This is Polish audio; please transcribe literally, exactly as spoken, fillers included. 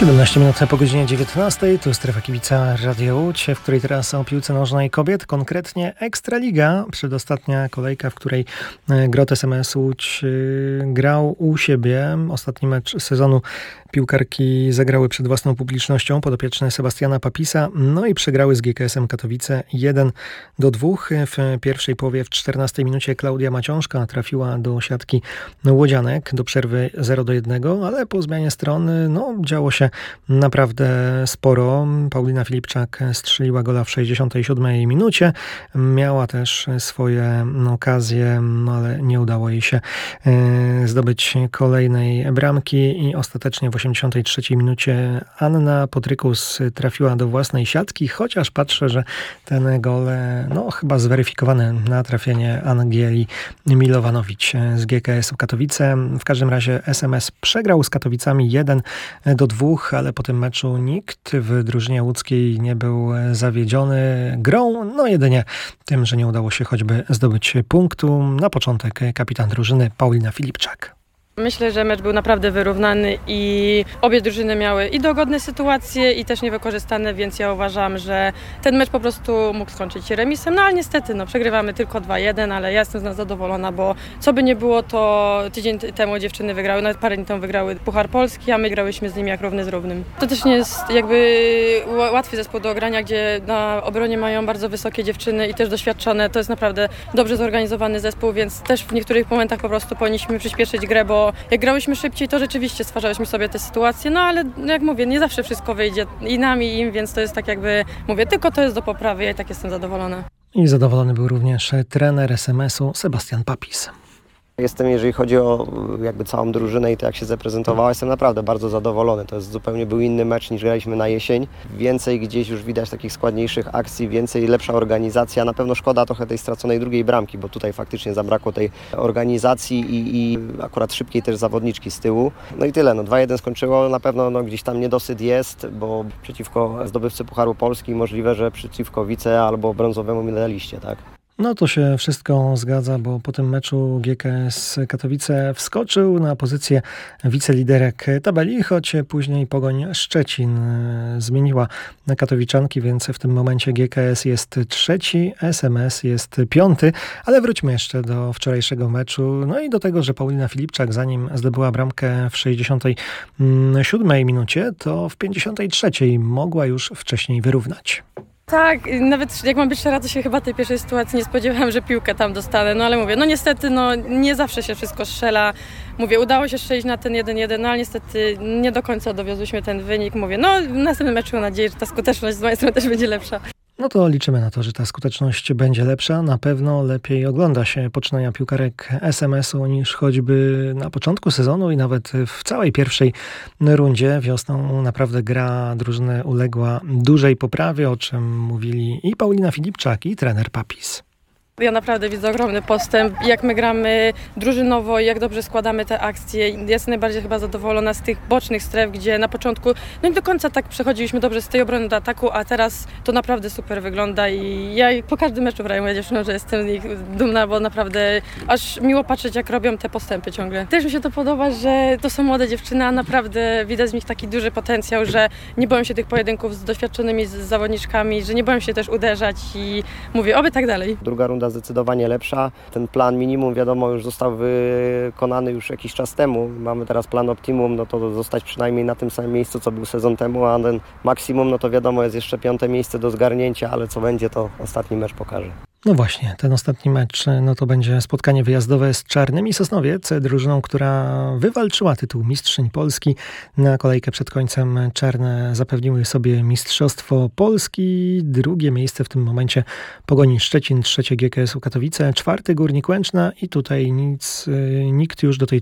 siedemnaście minut po godzinie dziewiętnastej, tu Strefa Kibica Radio Łódź, w której teraz o piłce nożnej kobiet, konkretnie Ekstraliga, przedostatnia kolejka, w której Grot S M S Łódź grał u siebie. Ostatni mecz sezonu piłkarki zagrały przed własną publicznością, podopieczne Sebastiana Papisa, no i przegrały z G K S-em Katowice jeden do dwóch. W pierwszej połowie w czternastej minucie Klaudia Maciążka trafiła do siatki łodzianek do przerwy zero do jednego, ale po zmianie strony no, działo się naprawdę sporo. Paulina Filipczak strzeliła gola w sześćdziesiątej siódmej minucie. Miała też swoje okazje, no, ale nie udało jej się zdobyć kolejnej bramki i ostatecznie w osiemdziesiątej trzeciej minucie Anna Potrykus trafiła do własnej siatki, chociaż patrzę, że ten gol no chyba zweryfikowany na trafienie Angieli Milowanowicz z G K S-u Katowice. W każdym razie S M S przegrał z Katowicami jeden do dwóch, ale po tym meczu nikt w drużynie łódzkiej nie był zawiedziony grą, no jedynie tym, że nie udało się choćby zdobyć punktu. Na początek kapitan drużyny Paulina Filipczak. Myślę, że mecz był naprawdę wyrównany i obie drużyny miały i dogodne sytuacje i też niewykorzystane, więc ja uważam, że ten mecz po prostu mógł skończyć się remisem, no ale niestety no, przegrywamy tylko dwa jeden, ale ja jestem z nas zadowolona, bo co by nie było, to tydzień temu dziewczyny wygrały, nawet parę dni temu wygrały Puchar Polski, a my grałyśmy z nimi jak równy z równym. To też nie jest jakby łatwy zespół do ogrania, gdzie na obronie mają bardzo wysokie dziewczyny i też doświadczone, to jest naprawdę dobrze zorganizowany zespół, więc też w niektórych momentach po prostu powinniśmy przyspieszyć grę, bo jak grałyśmy szybciej, to rzeczywiście stwarzałyśmy sobie te sytuacje, no ale jak mówię, nie zawsze wszystko wyjdzie i nam i im, więc to jest tak jakby, mówię, tylko to jest do poprawy, ja i tak jestem zadowolona. I zadowolony był również trener S M S-u Sebastian Papis. Jestem, jeżeli chodzi o jakby całą drużynę i to jak się zaprezentowała, jestem naprawdę bardzo zadowolony. To jest zupełnie był inny mecz niż graliśmy na jesień. Więcej gdzieś już widać takich składniejszych akcji, więcej lepsza organizacja. Na pewno szkoda trochę tej straconej drugiej bramki, bo tutaj faktycznie zabrakło tej organizacji i, i akurat szybkiej też zawodniczki z tyłu. No i tyle, no dwa jeden skończyło. Na pewno no, gdzieś tam niedosyt jest, bo przeciwko zdobywcy Pucharu Polski możliwe, że przeciwko wice albo brązowemu medaliście, tak? No to się wszystko zgadza, bo po tym meczu G K S Katowice wskoczył na pozycję wiceliderek tabeli, choć później Pogoń Szczecin zmieniła katowiczanki, więc w tym momencie G K S jest trzeci, S M S jest piąty, ale wróćmy jeszcze do wczorajszego meczu, no i do tego, że Paulina Filipczak, zanim zdobyła bramkę w sześćdziesiątej siódmej minucie, to w pięćdziesiątej trzeciej mogła już wcześniej wyrównać. Tak, nawet jak mam być szczera, to się chyba tej pierwszej sytuacji nie spodziewałam, że piłkę tam dostanę, no ale mówię, no niestety, no nie zawsze się wszystko strzela. Mówię, udało się strzelić na ten jeden jeden, no ale niestety nie do końca dowiozłyśmy ten wynik. Mówię, no w następnym meczu mam nadzieję, że ta skuteczność z mojej strony też będzie lepsza. No to liczymy na to, że ta skuteczność będzie lepsza. Na pewno lepiej ogląda się poczynania piłkarek S M S-u niż choćby na początku sezonu i nawet w całej pierwszej rundzie. Wiosną naprawdę gra drużyny uległa dużej poprawie, o czym mówili i Paulina Filipczak, i trener Papis. Ja naprawdę widzę ogromny postęp, jak my gramy drużynowo i jak dobrze składamy te akcje. Jestem najbardziej chyba zadowolona z tych bocznych stref, gdzie na początku no nie do końca tak przechodziliśmy dobrze z tej obrony do ataku, a teraz to naprawdę super wygląda i ja po każdym meczu wraję moja dziewczyną, że jestem z nich dumna, bo naprawdę aż miło patrzeć, jak robią te postępy ciągle. Też mi się to podoba, że to są młode dziewczyny, a naprawdę widać z nich taki duży potencjał, że nie boją się tych pojedynków z doświadczonymi zawodniczkami, że nie boją się też uderzać i mówię, oby tak dalej. Druga runda zdecydowanie lepsza. Ten plan minimum, wiadomo, już został wykonany już jakiś czas temu. Mamy teraz plan optimum, no to zostać przynajmniej na tym samym miejscu, co był sezon temu, a ten maksimum, no to wiadomo, jest jeszcze piąte miejsce do zgarnięcia, ale co będzie, to ostatni mecz pokaże. No właśnie, ten ostatni mecz no to będzie spotkanie wyjazdowe z Czarnymi Sosnowiec, drużyną, która wywalczyła tytuł mistrzyń Polski. Na kolejkę przed końcem czarne zapewniły sobie Mistrzostwo Polski. Drugie miejsce w tym momencie Pogoni Szczecin, trzecie G K S-u Katowice, czwarty Górnik Łęczna i tutaj nic, nikt już do tej